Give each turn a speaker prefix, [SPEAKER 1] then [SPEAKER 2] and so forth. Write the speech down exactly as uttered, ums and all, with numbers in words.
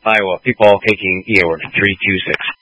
[SPEAKER 1] Iowa. People taking E O three two six.